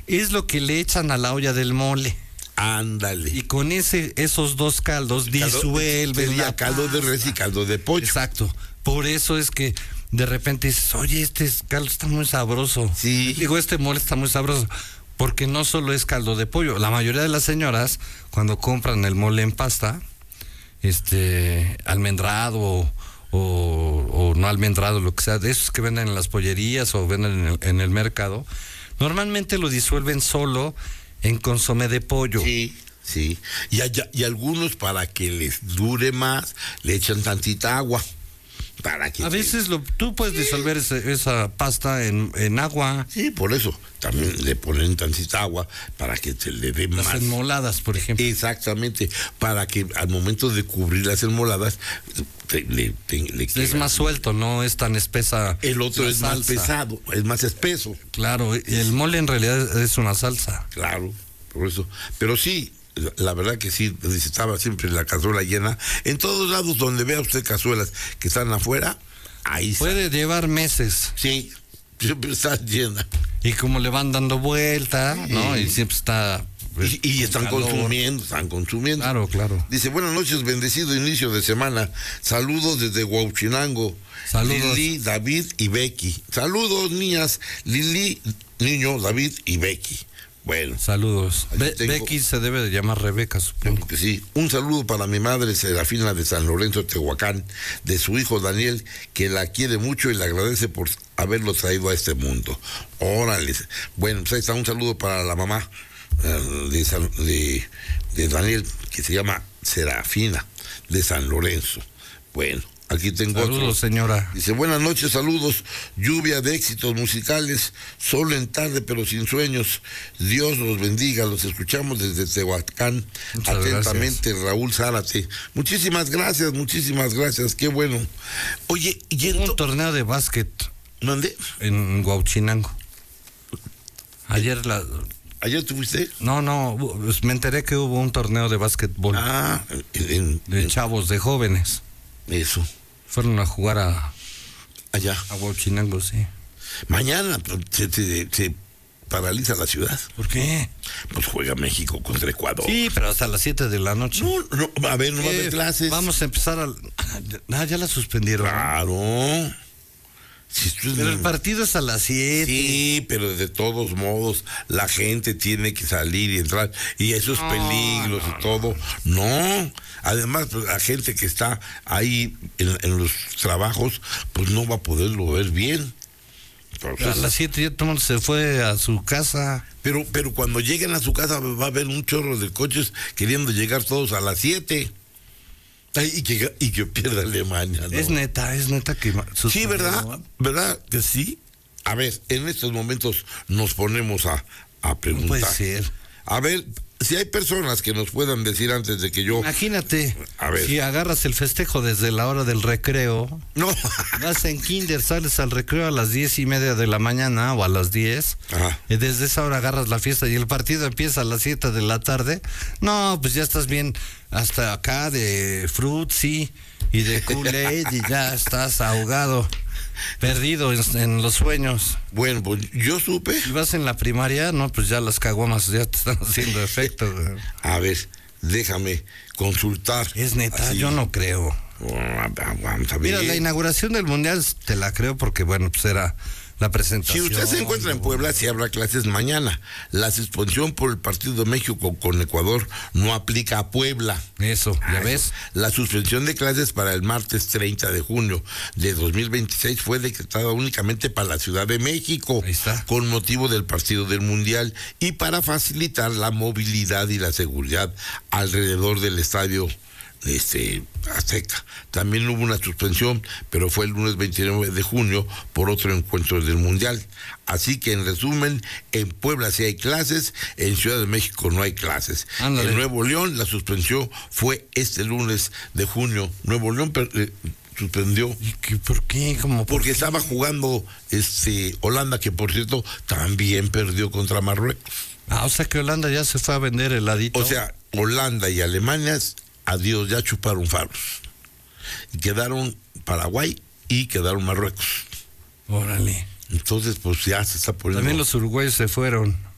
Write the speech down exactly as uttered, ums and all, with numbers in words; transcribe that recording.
es lo que le echan a la olla del mole. Ándale. Y con ese, esos dos caldos caldo, disuelven la caldo pasta. De res y caldo de pollo. Exacto. Por eso es que de repente dices, oye, este caldo está muy sabroso. Sí. Digo, este mole está muy sabroso. Porque no solo es caldo de pollo. La mayoría de las señoras, cuando compran el mole en pasta, este, almendrado o, o, o no almendrado, lo que sea, de esos que venden en las pollerías o venden en el, en el mercado, normalmente lo disuelven solo en consomé de pollo. Sí, sí. Y, hay, y algunos, para que les dure más, le echan tantita agua. Para que a te... veces lo, tú puedes sí. disolver ese, esa pasta en, en agua. Sí, por eso. También le ponen tantita agua para que se le dé las más. Las enmoladas, por ejemplo. Exactamente. Para que al momento de cubrir las enmoladas, te, le, te, le es queda. Más suelto, no es tan espesa. El otro es salsa. Más pesado, es más espeso. Claro, el mole en realidad es una salsa. Claro, por eso. Pero sí, la verdad que sí, estaba siempre la cazuela llena. En todos lados donde vea usted cazuelas que están afuera, ahí puede está. Llevar meses. Sí, siempre está llena. Y como le van dando vuelta, ¿no? Y siempre está... Pues, y, y están calor. consumiendo, están consumiendo. Claro, claro. Dice, buenas noches, bendecido inicio de semana. Saludos desde Huauchinango. Saludos. Lili, David y Becky. Saludos, niñas. Lili, niño, David y Becky. Bueno. Saludos. Be tengo... Becky se debe de llamar Rebeca, supongo. Que sí. Un saludo para mi madre Serafina de San Lorenzo, Tehuacán, de su hijo Daniel, que la quiere mucho y le agradece por haberlo traído a este mundo. Órale. Bueno, pues ahí está un saludo para la mamá uh, de, San, de, de Daniel, que se llama Serafina de San Lorenzo. Bueno. Aquí tengo saludos, otro. Señora. Dice, buenas noches, saludos. Lluvia de éxitos musicales, solo en tarde pero sin sueños. Dios los bendiga, los escuchamos desde Tehuacán. Muchas atentamente, gracias. Raúl Zárate. Muchísimas gracias, muchísimas gracias, qué bueno. Oye, y un torneo de básquet. ¿Dónde? En Huauchinango. Ayer la... ¿Ayer tuviste? No, no, pues me enteré que hubo un torneo de básquetbol. Ah, en, de en, chavos, de jóvenes. Eso. Fueron a jugar a... Allá. A Huauchinango, sí. Mañana se, se, se paraliza la ciudad. ¿Por qué? Pues juega México contra Ecuador. Sí, pero hasta las siete de la noche. No, no, a ver, no va a haber clases. Vamos a empezar a... Ah, ya la suspendieron. Claro. Si pero el partido es a las siete. Sí, pero de todos modos la gente tiene que salir y entrar y esos no, peligros no, y todo. No, además pues, la gente que está ahí en, en los trabajos pues no va a poderlo ver bien. Entonces, a las siete ya todo el mundo se fue a su casa. Pero, pero cuando lleguen a su casa va a haber un chorro de coches queriendo llegar todos a las siete. Ay, y, que, y que pierda Alemania, ¿no? Es neta, es neta que... Sí, ¿verdad? ¿Verdad que sí? A ver, en estos momentos nos ponemos a, a preguntar. No puede ser. A ver, si hay personas que nos puedan decir antes de que yo... Imagínate, a ver. Si agarras el festejo desde la hora del recreo... No. Vas en kinder, sales al recreo a las diez y media de la mañana o a las diez. Ajá. Y desde esa hora agarras la fiesta y el partido empieza a las siete de la tarde. No, pues ya estás bien hasta acá de Fruitsy y de Kool-Aid y ya estás ahogado. Perdido en, en los sueños. Bueno, pues yo supe. Si vas en la primaria, no, pues ya las caguamas ya te están haciendo efecto. A ver, déjame consultar. Es neta, así. Yo no creo. Oh, mira, la inauguración del Mundial te la creo porque, bueno, pues era la presentación. Si usted se encuentra en Puebla, sí habrá clases mañana. La suspensión por el partido de México con Ecuador no aplica a Puebla. Eso, ¿ya Ay, ves? La suspensión de clases para el martes treinta de junio de dos mil veintiséis fue decretada únicamente para la Ciudad de México. Ahí está. Con motivo del partido del Mundial y para facilitar la movilidad y la seguridad alrededor del estadio este Azteca. También hubo una suspensión, pero fue el lunes veintinueve de junio por otro encuentro del Mundial. Así que en resumen, en Puebla sí hay clases, en Ciudad de México no hay clases. Ándale. En Nuevo León la suspensión fue este lunes de junio. Nuevo León eh, suspendió. ¿Y qué, por qué? ¿Cómo, por porque qué? Estaba jugando este Holanda, que por cierto también perdió contra Marruecos. Ah, o sea que Holanda ya se fue a vender heladito. O sea, Holanda y Alemania, adiós, ya chuparon faros. Y quedaron Paraguay y quedaron Marruecos. Órale. Entonces, pues ya se está poniendo... También los uruguayos se fueron.